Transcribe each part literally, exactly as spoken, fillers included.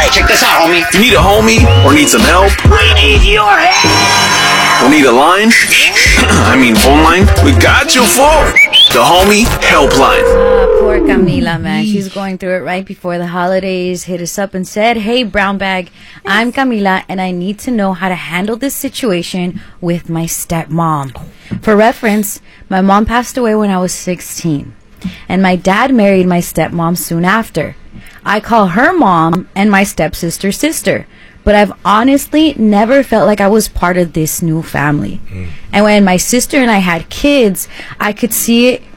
Hey, check this out, homie. You need a homie or need some help? We need your help. Or need a line? I mean phone line? We got you for the Homie Helpline. Uh, poor Camila, man. She's going through it right before the holidays. Hit us up and said, hey, Brown Bag, I'm Camila, and I need to know how to handle this situation with my stepmom. For reference, my mom passed away when I was sixteen, and my dad married my stepmom soon after. I call her mom and my stepsister sister, but I've honestly never felt like I was part of this new family. Mm. And when my sister and I had kids, I could see it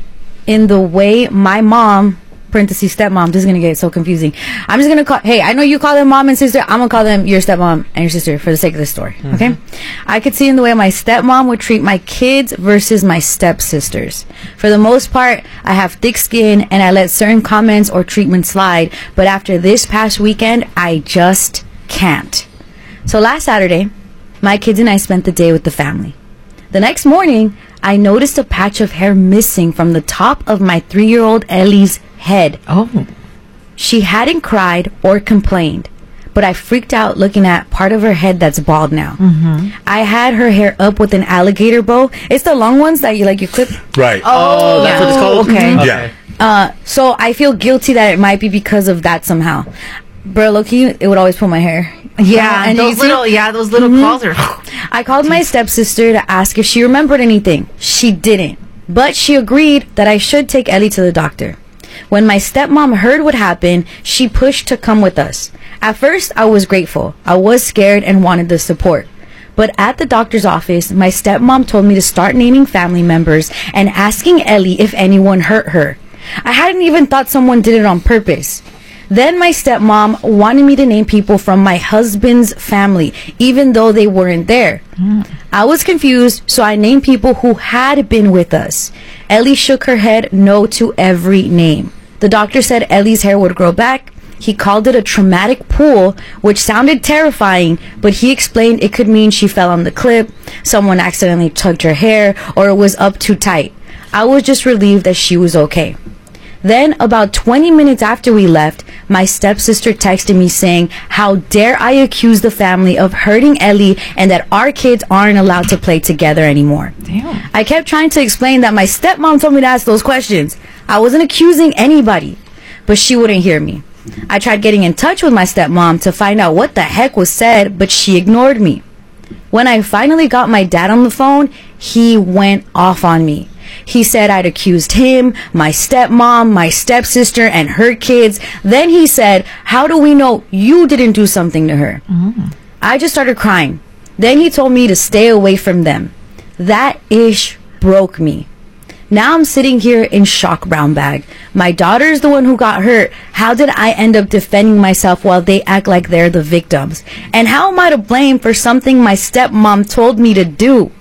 in the way my mom, parentheses stepmom, this is going to get so confusing. I'm just going to call, hey, I know you call them mom and sister. I'm going to call them your stepmom and your sister for the sake of this story. Mm-hmm. Okay? I could see in the way my stepmom would treat my kids versus my stepsisters. For the most part, I have thick skin and I let certain comments or treatments slide. But after this past weekend, I just can't. So last Saturday, my kids and I spent the day with the family. The next morning, I noticed a patch of hair missing from the top of my three-year-old Ellie's head. Oh. She hadn't cried or complained, but I freaked out looking at part of her head that's bald now. Mm-hmm. I had her hair up with an alligator bow. It's the long ones that you like you clip. Right. Oh, oh that's yeah. what it's called? Okay. Okay. Yeah. Uh, so I feel guilty that it might be because of that somehow. Bro, low-key, it would always pull my hair. Yeah, and those little, yeah, those little mm-hmm. claws are... I called my stepsister to ask if she remembered anything. She didn't. But she agreed that I should take Ellie to the doctor. When my stepmom heard what happened, she pushed to come with us. At first, I was grateful. I was scared and wanted the support. But at the doctor's office, my stepmom told me to start naming family members and asking Ellie if anyone hurt her. I hadn't even thought someone did it on purpose. Then my stepmom wanted me to name people from my husband's family, even though they weren't there. Mm. I was confused, so I named people who had been with us. Ellie shook her head no to every name. The doctor said Ellie's hair would grow back. He called it a traumatic pull, which sounded terrifying, but he explained it could mean she fell on the clip, someone accidentally tugged her hair, or it was up too tight. I was just relieved that she was okay. Then, about twenty minutes after we left, my stepsister texted me saying, how dare I accuse the family of hurting Ellie and that our kids aren't allowed to play together anymore. Damn. I kept trying to explain that my stepmom told me to ask those questions. I wasn't accusing anybody, but she wouldn't hear me. I tried getting in touch with my stepmom to find out what the heck was said, but she ignored me. When I finally got my dad on the phone, he went off on me. He said I'd accused him, my stepmom, my stepsister, and her kids. Then he said, how do we know you didn't do something to her? Mm. I just started crying. Then he told me to stay away from them. That ish broke me. Now I'm sitting here in shock, Brown Bag. My daughter's the one who got hurt. How did I end up defending myself while they act like they're the victims? And how am I to blame for something my stepmom told me to do?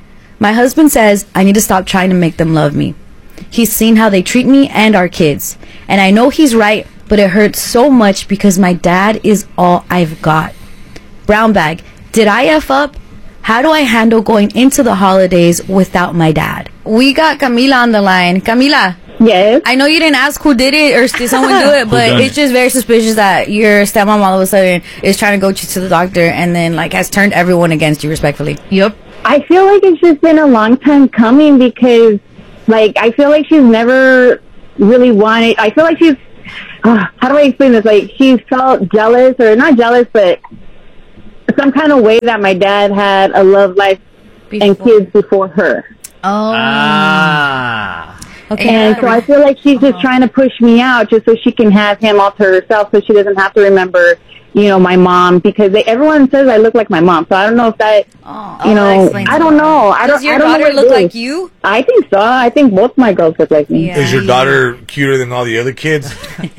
My husband says I need to stop trying to make them love me. He's seen how they treat me and our kids. And I know he's right, but it hurts so much because my dad is all I've got. Brown Bag, did I F up? How do I handle going into the holidays without my dad? We got Camila on the line. Camila. Yes. I know you didn't ask who did it or did someone do it, but it's just very suspicious that your stepmom all of a sudden is trying to go to the doctor and then like has turned everyone against you, respectfully. Yep. I feel like it's just been a long time coming because, like, I feel like she's never really wanted, I feel like she's, uh, how do I explain this? Like, she felt jealous, or not jealous, but some kind of way that my dad had a love life before. And kids before her. Oh. Ah. Okay. And so I feel like she's uh-huh. just trying to push me out just so she can have him all to herself so she doesn't have to remember, you know, my mom, because they, everyone says I look like my mom. So I don't know if that, oh, you know, I don't know. I don't, Does your I don't daughter know look like you? I think so. I think both my girls look like me. Yeah. Is your daughter cuter than all the other kids?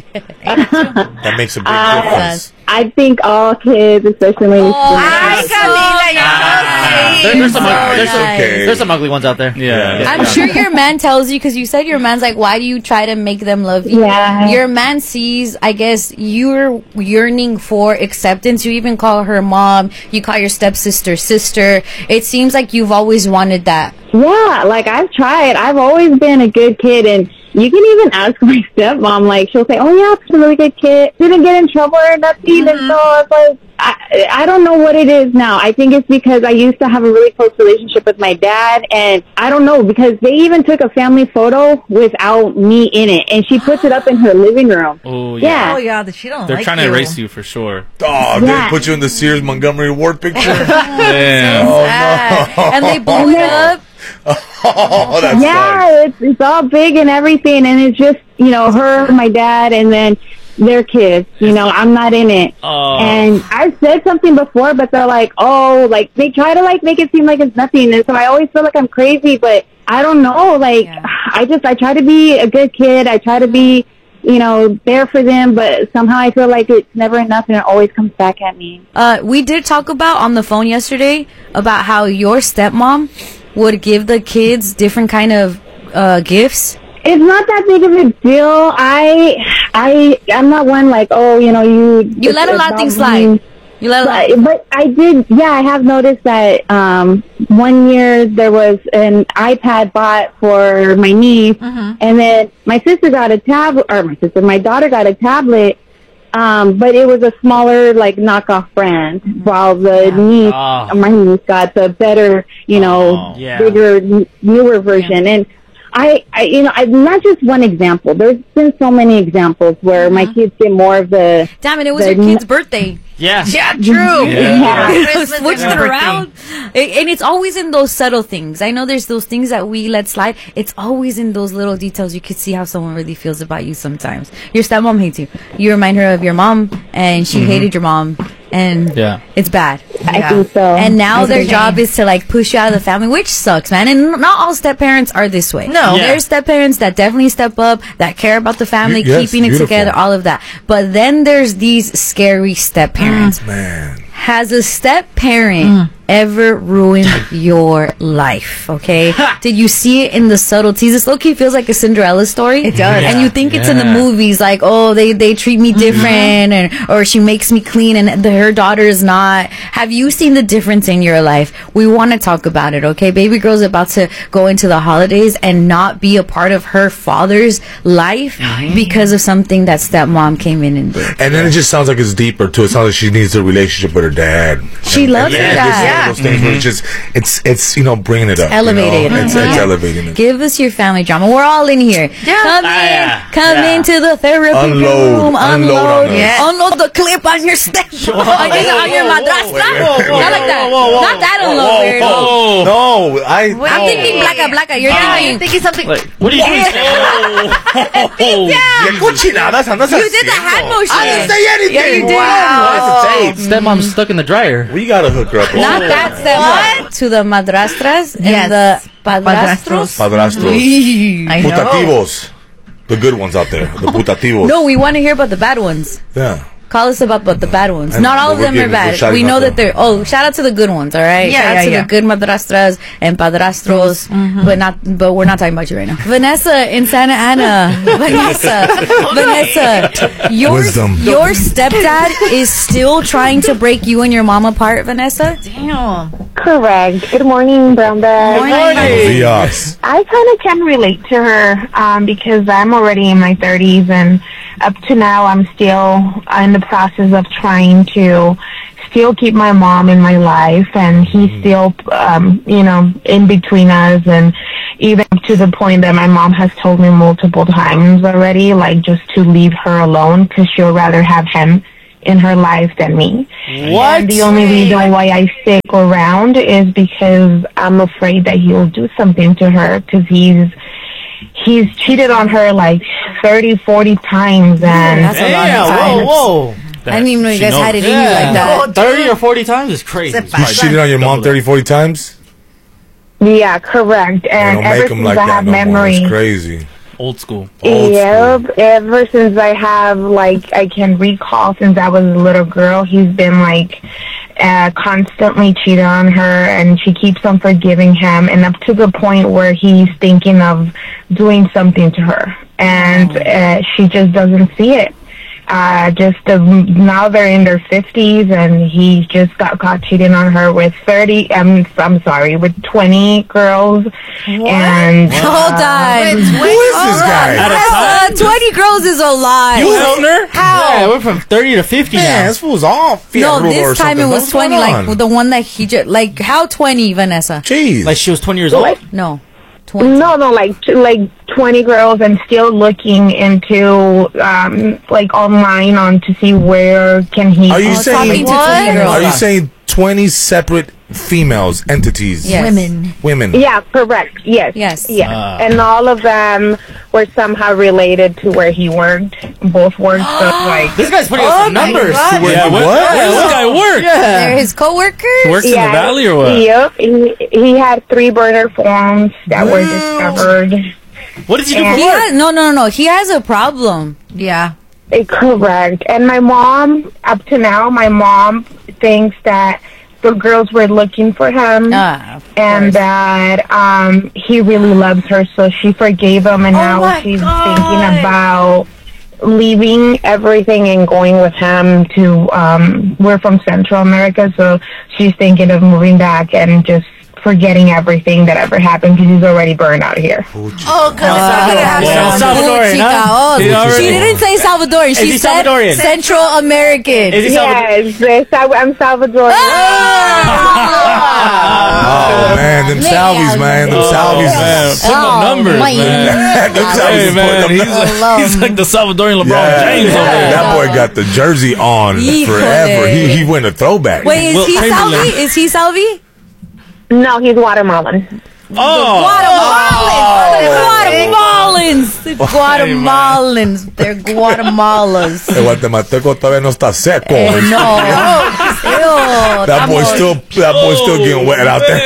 That makes a big uh, difference. I think all kids, especially when oh, hi, Camila, you're ah, so there, there's, some, so there's, nice. some, okay. there's some ugly ones out there. Yeah. yeah. I'm sure your man tells you, because you said your man's like, why do you try to make them love you? Yeah. Your man sees, I guess, you're yearning for acceptance. You even call her mom. You call your stepsister sister. It seems like you've always wanted that. Yeah, like I've tried. I've always been a good kid, and you can even ask my stepmom. Like, she'll say, "Oh yeah, she's a really good kid. Didn't get in trouble or nothing." Mm-hmm. And so I was like, I, I don't know what it is now. I think it's because I used to have a really close relationship with my dad, and I don't know, because they even took a family photo without me in it, and she puts it up in her living room. Oh yeah. Yeah. Oh yeah, that she don't They're like trying you. to erase you for sure. Oh, Yeah. they put you in the Sears Montgomery Ward picture. Damn. Oh Ah, no! and they blew it up. Oh, that's nice. Yeah, it's, it's all big and everything, and it's just, you know, her, my dad, and then their kids. You know, I'm not in it. Oh. And I've said something before, but they're like, oh, like, they try to, like, make it seem like it's nothing, and so I always feel like I'm crazy, but I don't know, like, Yeah. I just, I try to be a good kid, I try to be, you know, there for them, but somehow I feel like it's never enough, and it always comes back at me. Uh, we did talk about on the phone yesterday about how your stepmom would give the kids different kind of uh, gifts. It's not that big of a deal. I, I, I'm not one like, oh, you know, you. You let a lot of things slide. You let a lot. But, but I did, yeah, I have noticed that um, one year there was an iPad bought for my niece, Mm-hmm. and then my sister got a tablet, or my sister, my daughter got a tablet, um, but it was a smaller, like, knockoff brand, while the niece, Oh. my niece got the better, you know, Oh, yeah. bigger, n- newer version. And I, I, you know, I, not just one example. There's been so many examples where my kids get more of the. Damn it! It was the your kid's birthday. Yeah. Yeah, true. Yeah. Christmas Switched and it birthday. around, It- and it's always in those subtle things. I know there's those things that we let slide. It's always in those little details. You could see how someone really feels about you sometimes. Your stepmom hates you. You remind her of your mom, and she hated your mom, and Yeah. it's bad. I think so. And now I their think- job is to like push you out of the family, which sucks, man. And not all step parents are this way. No. Yeah. There's step parents that definitely step up, that care about the family, Yes, keeping it beautiful. together, all of that. But then there's these scary step parents. Man. Has a step parent Mm. ever ruined your life? Okay, did you see it in the subtleties? This low-key feels like a Cinderella story. It does. and you think it's in the Yeah. movies, like, oh, they they treat me different, and or she makes me clean, and the, her daughter is not. Have you seen the difference in your life? We want to talk about it. Okay, baby girl's about to go into the holidays and not be a part of her father's life because of something that stepmom came in and did. And then it just sounds like it's deeper too. It sounds like she needs a relationship with her dad. She And- loves and, her and dad. This is one of those things where it's just it's it's you know bringing it up, you know? Elevated. It's, Mhm. it's elevating it. Give us your family drama. We're all in here. Yeah. Come Ah, in. yeah. Come Yeah. into the therapy Unload. room. Unload Unload. on us. Yeah. Unload the clip on your step. on your, on your madrastra. whoa, Not like that. whoa, whoa, Not that unload, weirdo. Oh. No, I. I'm thinking blacka blacka. You're Yeah, you're thinking. thinking something. Like, what are you doing? Oh. ¿Qué cochinadas andas You did the hand motion. I didn't say anything. Yeah, you did. Wow. Tape. Stepmom's stuck in the dryer. We gotta hook her up. Not that step. To the madrastras Yes. and the padrastros. Padrastros. I know. Putativos. The good ones out there. The putativos. No, we want to hear about the bad ones. Yeah. Call us about, about the bad ones. I Not know, all but of we're them are giving- we're bad. shouting We know out that them. they're. Oh, shout out to the good ones. All right. Yeah, shout out yeah, to yeah. the good madrastras and padrastros. But not. But we're not talking about you right now. Vanessa in Santa Ana. Vanessa. Vanessa. Your Wisdom. your stepdad is still trying to break you and your mom apart. Vanessa. Damn. Correct. Good morning, Brown Bag. Dios. I kind of can relate to her um, because I'm already in my thirties, and up to now, I'm still in the process of trying to still keep my mom in my life, and he's still, um, you know, in between us, and even to the point that my mom has told me multiple times already, like just to leave her alone because she'll rather have him in her life than me. What? And the only reason why I stick around is because I'm afraid that he'll do something to her because he's he's cheated on her like thirty, forty times, and That's a lot of Damn, times. whoa, whoa. I didn't even know you She guys knows. had it in you like that. thirty or forty times is crazy. You cheated on your mom thirty, forty times? yeah, correct. They And don't ever make them since like I that have no more. memory, It's crazy. Old school. Old yep, ever since I have like I can recall since I was a little girl, he's been like uh, constantly cheating on her, and she keeps on forgiving him, and up to the point where he's thinking of doing something to her, and uh, she just doesn't see it. uh, just uh, now they're in their fifties, and he just got caught cheating on her with thirty. I'm I'm sorry, with twenty girls. And Hold on. Who is this guy? Uh, twenty girls is a lot. You helping her? How? Yeah, we're from thirty to fifty Man, now. this fool's off. No, Fierro or this time it something. was What's twenty. going Like on? the one that he just like. How twenty, Vanessa? Jeez. Like she was twenty years old. No, twenty. no, no, like t- like twenty girls, and still looking into um, like online on to see where can he. Are you Oh, saying? talking to twenty girls. Are you saying twenty separate females, entities, Yes. Women. women? Yeah, correct. Yes. Yes. Yes. Ah. And all of them were somehow related to where he worked. Both worked. So like. This guy's putting up some numbers. God. Yeah, What? what? Yeah, this guy works. They're his coworkers. Works in the valley or what? Yep. He, he had three burner phones that were discovered. What did you do And- for He work? has, no, no, no. He has a problem. Yeah. Eh, Correct. And my mom, up to now, my mom thinks that the girls were looking for him. Ah, of and course. that um, he really loves her, so she forgave him, and now my she's God. thinking about leaving everything and going with him to, um, we're from Central America, so she's thinking of moving back and just forgetting everything that ever happened because he's already burned out here. Oh, because it's not going to have Yeah, some. Salvadorian, Chica, huh? oh, He already- she didn't say Salvadorian. She he said Salvadorian? Central American. Is he Salvador? Yes, yes, I- I'm Salvadorian. Oh man, them salvies, man, them Oh, salvies. man. Putting up Oh, numbers, man. man. Them salvies Hey, is man, putting he's up- like, he's like the Salvadorian LeBron Yeah, James over yeah, there. that boy got the jersey on Híjole. forever. He he went a throwback. Wait, is Wilt he Chamberlain. Salvi? Is he Salvi? No, he's Guatemalan. Oh, Guatemalans. The Guatemalans. They're Guatemalas. El guatemalteco todavía no está seco. Eh, no. Ew, That boy estamos- still, that boy still getting wet out there.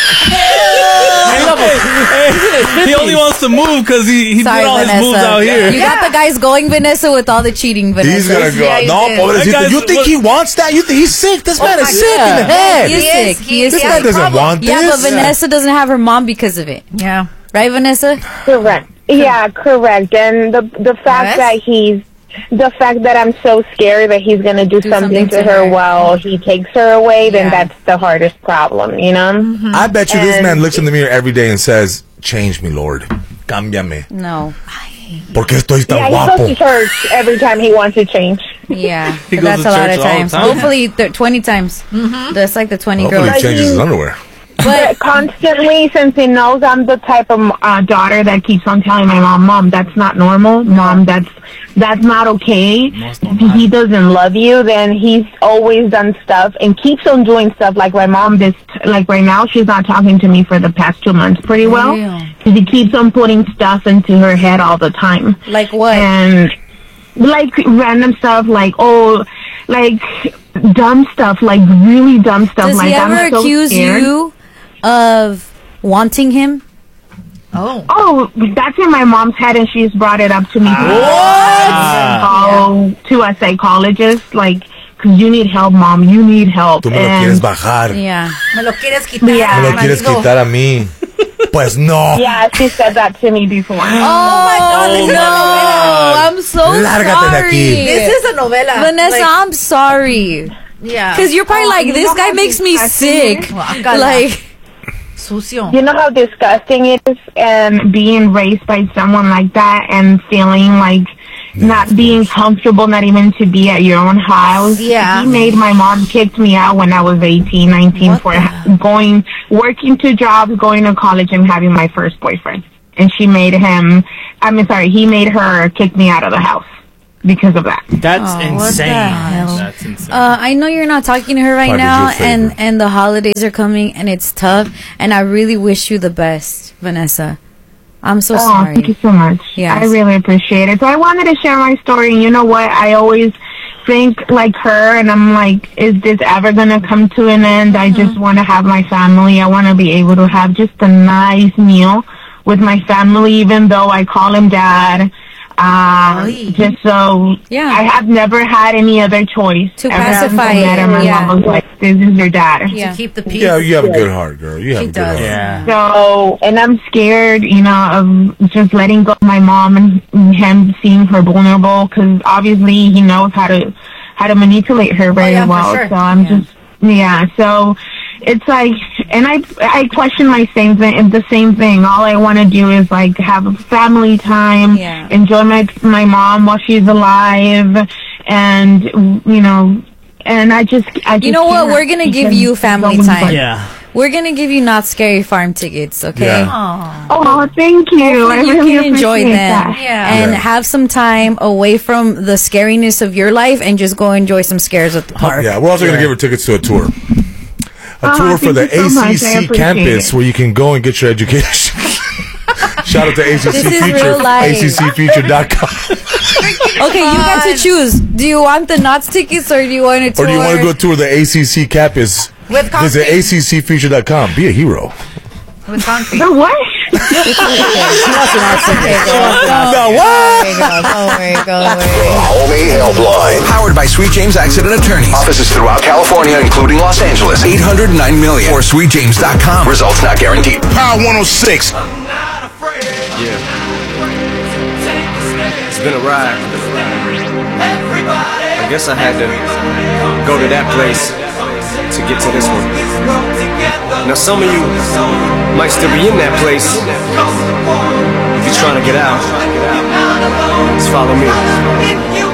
he only wants to move because he, he Sorry, did all his Vanessa. moves out here. You got the guys going, Vanessa, with all the cheating, Vanessa. He's gonna go. Yeah, he No, did. pobrecito. That You guy's- think he wants that? You think he's sick? This man is sick in the head. He is sick. He is This sick. guy doesn't want Yeah, but this. Vanessa doesn't have her mom because of it. Yeah. Right, Vanessa? Correct. Yeah, correct. And the the fact Yes? that he's the fact that I'm so scared that he's gonna do, Do something, something to to her her. while he takes her away, then Yeah. that's the hardest problem, you know? I bet you this And- man looks in the mirror every day and says, "Change me, Lord. Cámbiame. No. ¿Por qué estoy tan Yeah, he guapo?" goes to church every time he wants to change. Yeah. He But goes that's to a lot church of all the times. time. Hopefully, th- twenty times. That's like the twenty Hopefully girls. he changes his underwear. But constantly, since he knows I'm the type of uh, daughter that keeps on telling my mom, "Mom, that's not normal. Mom, that's that's not okay." If he doesn't love you, then he's always done stuff and keeps on doing stuff. Like my mom, this like right now, she's not talking to me for the past two months pretty well Real. because he keeps on putting stuff into her head all the time. Like what? And like random stuff, like oh, like dumb stuff, like really dumb stuff. Does like he ever I'm so accuse scared. you of wanting him? Oh. Oh, that's in my mom's head, and she's brought it up to me. Go to a psychologist, like, because you need help, mom. You need help. Tú me lo And- quieres bajar. Yeah. Me lo quieres quitar. Yeah. Me lo quieres marido. quitar a mí. Pues no. Yeah, she said that to me before. Oh, my God. this is a No. novela. I'm so Lárgate de sorry. aquí. This is a novela. Vanessa, Like, I'm sorry. yeah. Because you're probably Oh, like, you this know guy how makes me disgusting sick. Guácala. Like, Sucio. You know how disgusting it is, and being raised by someone like that, and feeling like not being comfortable, not even to be at your own house. Yeah. He made my mom kicked me out when I was eighteen, nineteen What for the- going, working two jobs, going to college, and having my first boyfriend. And she made him, I mean, sorry, he made her kick me out of the house because of that. That's Oh, what insane. the hell? That's insane. Uh, I know you're not talking to her right Why did now, you favor? and and the holidays are coming, and it's tough. And I really wish you the best, Vanessa. I'm so Oh, sorry. thank you so much. Yes. I really appreciate it. So I wanted to share my story, and you know what? I always think like her, and I'm like, is this ever going to come to an end? I just want to have my family. I want to be able to have just a nice meal with my family, even though I call him dad. Uh, just so Yeah. I have never had any other choice. To Ever since pacify I met her, it, my yeah. mom was like, "This is your dad." Yeah. To keep the peace. Yeah, you have a good heart, girl. You have She a good does. heart. Yeah. So, and I'm scared, you know, of just letting go of my mom and him seeing her vulnerable, because obviously he knows how to how to manipulate her very yeah, for well. sure. So I'm Yeah. just, yeah. So it's like, and I I question my same thing, the same thing. All I want to do is like have a family time, Yeah. enjoy my my mom while she's alive, and you know. And I just, I just You know what? can't We're gonna give because you family it's always time. like- Yeah. We're gonna give you Not Scary Farm tickets, okay? Yeah. Aw. Oh, thank you. I You really can enjoy appreciate them that. Yeah. and Yeah. have some time away from the scariness of your life and just go enjoy some scares at the park. Yeah, we're also going to give her tickets to a tour. A Oh, tour for the thank you so much. I A C C appreciate campus it. where you can go and get your education. Shout out to A C C This is Future, real life. A C C future dot com. Okay, you got to choose. Do you want the Knots tickets or do you want a tour? Or do you want to go tour the A C C campus? With Visit concrete. A C C future dot com. Be a hero. With concrete. The what? The what? Go away, go away. Homie Helpline. Powered by Sweet James Accident Attorneys. Offices throughout California, including Los Angeles. eight hundred nine million or sweet james dot com. Results not guaranteed. Power one oh six. Yeah. It's been a ride. I guess I had to go to that place to get to this one. Now some of you might still be in that place. If you're trying to get out, just follow me.